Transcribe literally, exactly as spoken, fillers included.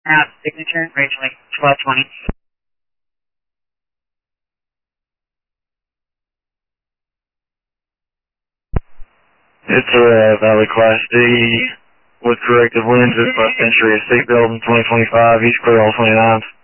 Out signature, Rachel, twelve twenty. It's a uh, Valley Class D with corrective lenses, bus entry at State Building twenty twenty-five, East Clear, all twenty-nines.